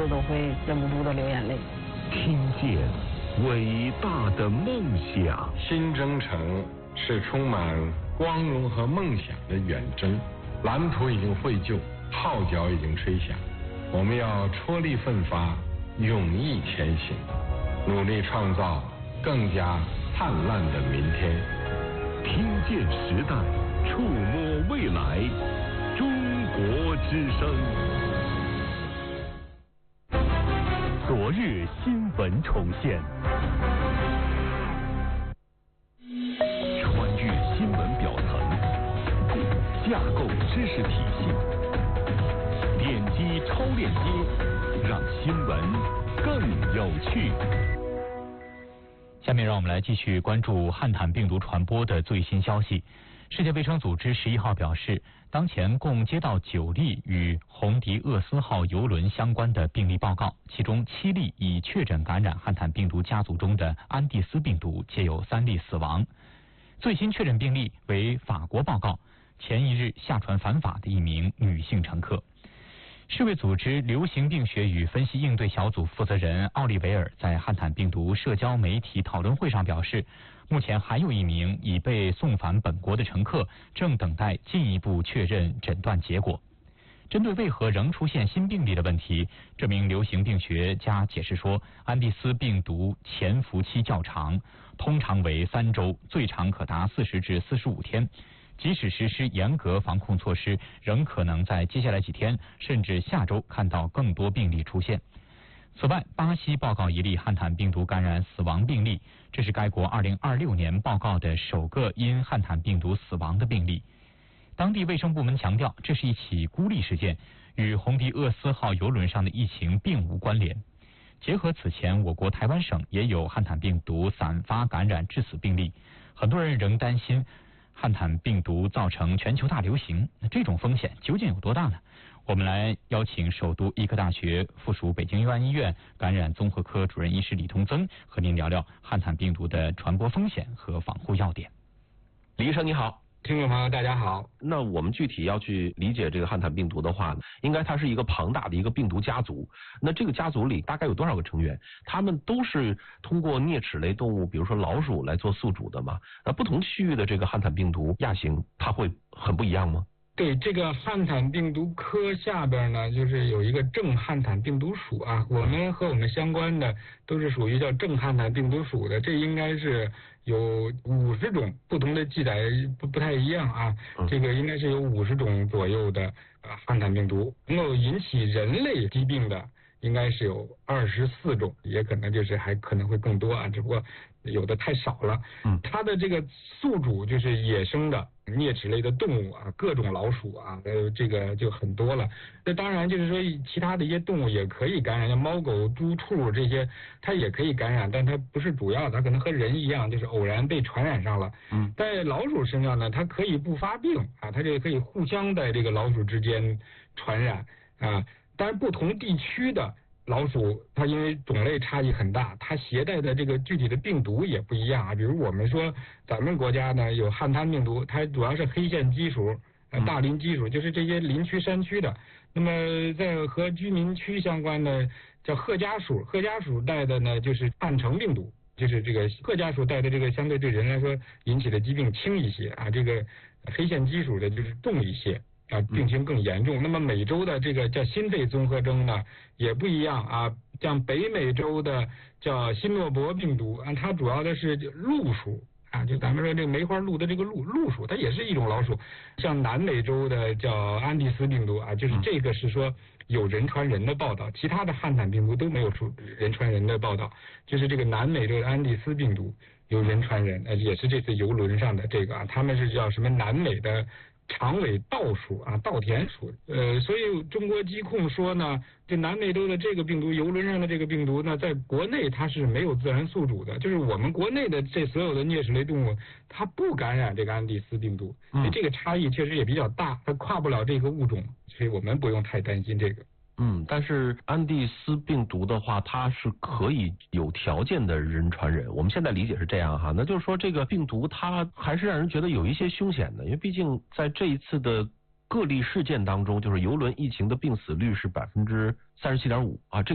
时都会忍不住的流眼泪。 听见伟大的梦想。 新征程是充满光荣和梦想的远征，蓝图已经绘就，号角已经吹响，我们要踔厉奋发，勇毅前行，努力创造更加灿烂的明天。 听见时代，触摸未来，中国之声。昨日新闻重现，穿越新闻表层，架构知识体系，点击超链接，让新闻更有趣。 下面让我们来继续关注汉坦病毒传播的最新消息。世界卫生组织11号表示，当前共接到9例与红迪厄斯号邮轮相关的病例报告，其中7例已确诊感染汉坦病毒家族中的安第斯病毒，皆有3例死亡。最新确诊病例为法国报告，前一日下船返法的一名女性乘客。世卫组织流行病学与分析应对小组负责人奥利维尔在汉坦病毒社交媒体讨论会上表示，目前还有一名已被送返本国的乘客正等待进一步确认诊断结果。针对为何仍出现新病例的问题，这名流行病学家解释说，安第斯病毒潜伏期较长，通常为3周，最长可达40至45天。即使实施严格防控措施，仍可能在接下来几天甚至下周看到更多病例出现。此外，巴西报告1例汉坦病毒感染死亡病例，这是该国2026年报告的首个因汉坦病毒死亡的病例。当地卫生部门强调，这是一起孤立事件，与红迪厄斯号邮轮上的疫情并无关联。结合此前我国台湾省也有汉坦病毒散发感染致死病例，很多人仍担心汉坦病毒造成全球大流行，那这种风险究竟有多大呢？我们来邀请首都医科大学附属北京佑安医院感染综合科主任医师李同增和您聊聊汉坦病毒的传播风险和防护要点。 李医生你好。 听众朋友大家好。 那我们具体要去理解这个汉坦病毒的话，应该它是一个庞大的一个病毒家族。那这个家族里大概有多少个成员？他们都是通过啮齿类动物，比如说老鼠来做宿主的嘛？那不同区域的这个汉坦病毒亚型，它会很不一样吗？ 对，这个汉坦病毒科下边呢，就是有一个正汉坦病毒属啊，我们和我们相关的都是属于叫正汉坦病毒属的，这应该是有50种，不同的记载不太一样啊，这个应该是有50种左右的汉坦病毒，能够引起人类疾病的应该是有24种，也可能就是还可能会更多啊，只不过有的太少了。它的这个宿主就是野生的啮齿类的动物啊，各种老鼠啊，这个就很多了。那当然就是说其他的一些动物也可以感染，像猫狗猪兔这些它也可以感染，但它不是主要的，它可能和人一样就是偶然被传染上了。在老鼠身上呢，它可以不发病啊，它这可以互相在这个老鼠之间传染啊。当然不同地区的老鼠它因为种类差异很大，它携带的这个具体的病毒也不一样啊。比如我们说咱们国家呢有汉坦病毒，它主要是黑线鸡属、大林鸡属，就是这些林区山区的。那么在和居民区相关的叫褐家属，褐家属带的呢就是汉城病毒，就是这个褐家属带的这个相对对人来说引起的疾病轻一些啊，这个黑线鸡属的就是重一些啊，病情更严重。那么美洲的这个叫新肺综合征呢也不一样啊，像北美洲的叫新诺伯病毒啊，它主要的是鹿属啊，就咱们说这个梅花鹿的这个鹿属，它也是一种老鼠。像南美洲的叫安第斯病毒啊，就是这个是说有人传人的报道，其他的汉坦病毒都没有出人传人的报道，就是这个南美洲的安第斯病毒有人传人，也是这次游轮上的这个啊，他们是叫什么南美的长尾稻属啊，稻田属。所以中国疾控说呢，这南美洲的这个病毒，游轮上的这个病毒呢，在国内它是没有自然宿主的，就是我们国内的这所有的啮齿类动物，它不感染这个安第斯病毒，所以这个差异确实也比较大，它跨不了这个物种，所以我们不用太担心这个。 但是安第斯病毒的话，它是可以有条件的人传人。我们现在理解是这样哈，那就是说这个病毒它还是让人觉得有一些凶险的，因为毕竟在这一次的个例事件当中，就是邮轮疫情的病死率是37.5%啊，这